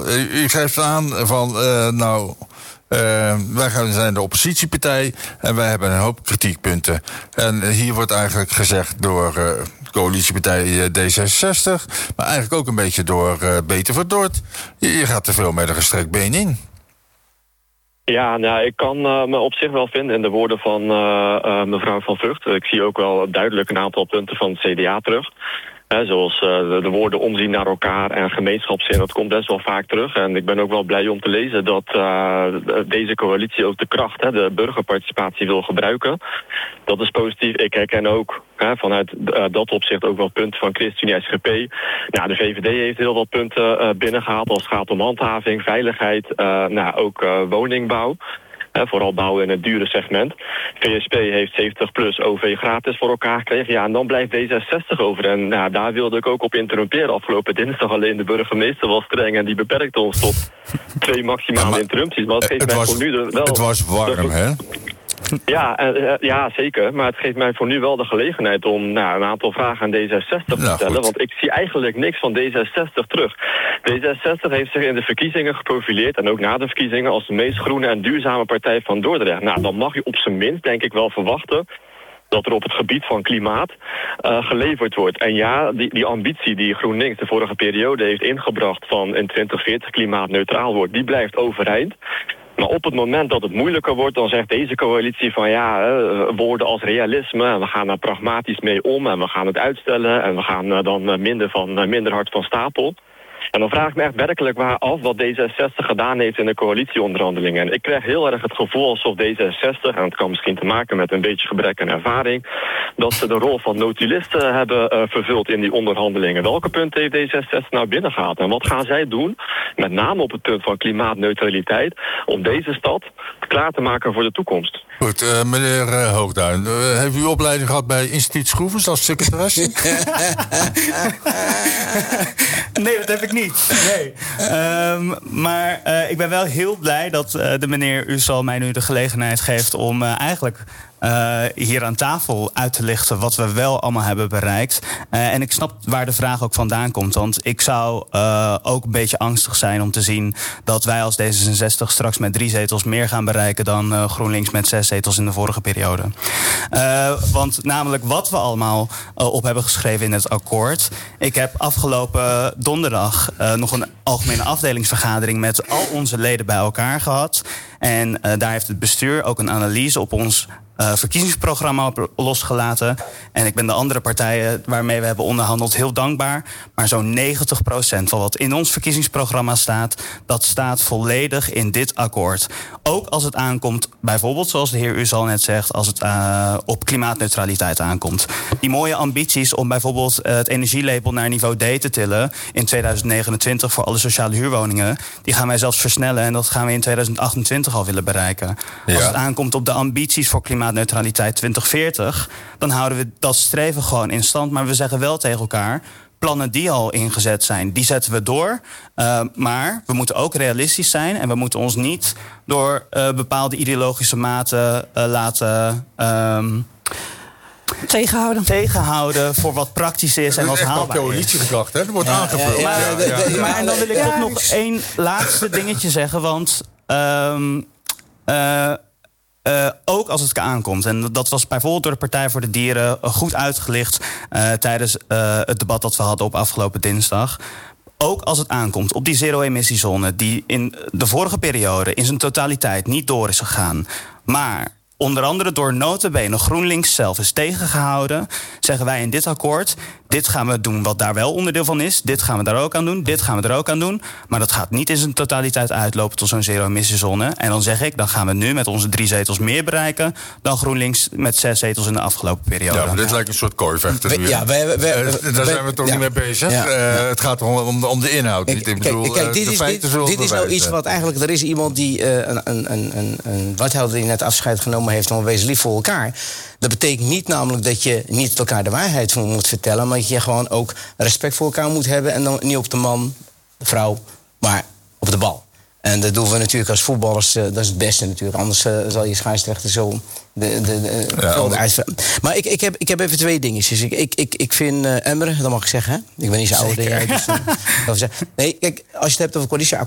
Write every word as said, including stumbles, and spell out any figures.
U, u geeft aan van, uh, nou, uh, wij zijn de oppositiepartij en wij hebben een hoop kritiekpunten. En hier wordt eigenlijk gezegd door uh, coalitiepartij D zesenzestig, maar eigenlijk ook een beetje door uh, Beter voor Dort. Je, je gaat te veel met een gestrekt been in. Ja, nou, ik kan uh, me op zich wel vinden in de woorden van uh, uh, mevrouw Van Vught. Ik zie ook wel duidelijk een aantal punten van het C D A terug. He, zoals uh, de, de woorden omzien naar elkaar en gemeenschapszin, dat komt best wel vaak terug. En ik ben ook wel blij om te lezen dat uh, deze coalitie ook de kracht, he, de burgerparticipatie wil gebruiken. Dat is positief. Ik herken ook he, vanuit uh, dat opzicht ook wel punten van ChristenUnie S G P. Nou, de V V D heeft heel wat punten uh, binnengehaald als het gaat om handhaving, veiligheid, uh, nou, ook uh, woningbouw. He, vooral bouwen in het dure segment. V S P heeft zeventig plus O V gratis voor elkaar gekregen. Ja, en dan blijft D zesenzestig over. En nou, daar wilde ik ook op interrumperen. Afgelopen dinsdag alleen de burgemeester was streng en die beperkte ons tot twee maximale ja, interrupties. Maar het geeft het mij was, voor nu de, wel... Het was warm, hè? Ja, uh, ja, zeker. Maar het geeft mij voor nu wel de gelegenheid om nou, een aantal vragen aan D zesenzestig te nou, stellen. Goed. Want ik zie eigenlijk niks van D zesenzestig terug. D zesenzestig heeft zich in de verkiezingen geprofileerd en ook na de verkiezingen als de meest groene en duurzame partij van Dordrecht. Nou, dan mag je op zijn minst denk ik wel verwachten dat er op het gebied van klimaat uh, geleverd wordt. En ja, die, die ambitie die GroenLinks de vorige periode heeft ingebracht van in twintig veertig klimaatneutraal wordt, die blijft overeind. Maar op het moment dat het moeilijker wordt, dan zegt deze coalitie van ja, woorden als realisme, en we gaan er pragmatisch mee om en we gaan het uitstellen en we gaan dan minder, van, minder hard van stapel. En dan vraag ik me echt werkelijk waar af wat D zesenzestig gedaan heeft in de coalitieonderhandelingen. En ik krijg heel erg het gevoel alsof D zesenzestig, en het kan misschien te maken met een beetje gebrek aan ervaring, dat ze de rol van notulisten hebben uh, vervuld in die onderhandelingen. Welke punten heeft D zesenzestig nou binnengehaald? En wat gaan zij doen, met name op het punt van klimaatneutraliteit, om deze stad klaar te maken voor de toekomst? Goed, uh, meneer uh, Hoogduin, uh, heeft u opleiding gehad bij Instituut Schroevers als secretaresse? Nee, dat heb ik niet. Nee. Um, maar uh, ik ben wel heel blij dat uh, de meneer Uzal mij nu de gelegenheid geeft om uh, eigenlijk Uh, hier aan tafel uit te lichten wat we wel allemaal hebben bereikt. Uh, en ik snap waar de vraag ook vandaan komt. Want ik zou uh, ook een beetje angstig zijn om te zien dat wij als D zesenzestig straks met drie zetels meer gaan bereiken dan uh, GroenLinks met zes zetels in de vorige periode. Uh, want namelijk wat we allemaal uh, op hebben geschreven in het akkoord. Ik heb afgelopen donderdag uh, nog een algemene afdelingsvergadering met al onze leden bij elkaar gehad. En uh, daar heeft het bestuur ook een analyse op ons Uh, verkiezingsprogramma op losgelaten. En ik ben de andere partijen waarmee we hebben onderhandeld heel dankbaar. Maar zo'n negentig procent van wat in ons verkiezingsprogramma staat, dat staat volledig in dit akkoord. Ook als het aankomt, bijvoorbeeld zoals de heer Uzal net zegt, als het uh, op klimaatneutraliteit aankomt. Die mooie ambities om bijvoorbeeld uh, het energielabel naar niveau D te tillen in tweeduizend negenentwintig voor alle sociale huurwoningen, die gaan wij zelfs versnellen en dat gaan we in tweeduizend achtentwintig al willen bereiken. Ja. Als het aankomt op de ambities voor klimaatneutraliteit twintig veertig, dan houden we dat streven gewoon in stand. Maar we zeggen wel tegen elkaar, plannen die al ingezet zijn, die zetten we door. Uh, maar we moeten ook realistisch zijn en we moeten ons niet door uh, bepaalde ideologische maten uh, laten Um, Tegenhouden. Tegenhouden voor wat praktisch is en wat haalbaar is. Coalitiegedrag, hè? Dat wordt ja, aangevuld. Ja, ja, ja, ja, ja. Maar en dan wil ik ja, toch nog ik... één laatste dingetje zeggen, want Um, uh, Uh, ook als het aankomt. En dat was bijvoorbeeld door de Partij voor de Dieren goed uitgelicht uh, tijdens uh, het debat dat we hadden op afgelopen dinsdag. Ook als het aankomt op die zero-emissiezone die in de vorige periode in zijn totaliteit niet door is gegaan, maar onder andere door nota bene GroenLinks zelf is tegengehouden, zeggen wij in dit akkoord, dit gaan we doen wat daar wel onderdeel van is, dit gaan we daar ook aan doen, dit gaan we er ook aan doen, maar dat gaat niet in zijn totaliteit uitlopen tot zo'n zero-emissiezone. En dan zeg ik, dan gaan we nu met onze drie zetels meer bereiken dan GroenLinks met zes zetels in de afgelopen periode. Ja, maar dit ja. lijkt een soort kooivechter nu. Ja, wij, wij, wij, uh, daar zijn we toch ja. niet mee bezig. Ja. Uh, ja. Het gaat om, om, de, om de inhoud. Niet. Ik bedoel, kijk, kijk, dit, is, dit, dit is nou iets wat eigenlijk, er is iemand die uh, een, een, een, een wethouder die net afscheid genomen heeft van wees lief voor elkaar. Dat betekent niet namelijk dat je niet elkaar de waarheid van moet vertellen, maar dat je gewoon ook respect voor elkaar moet hebben en dan niet op de man, de vrouw, maar op de bal. En dat doen we natuurlijk als voetballers, uh, dat is het beste natuurlijk. Anders uh, zal je scheidsrechter zo de, de, de ja, velden uitvallen. Maar ik, ik, heb, ik heb even twee dingetjes. Ik, ik, ik, ik vind uh, Emre, dat mag ik zeggen, hè? Ik ben niet zo oud. Dus, uh, nee, kijk, als je het hebt over coalitie.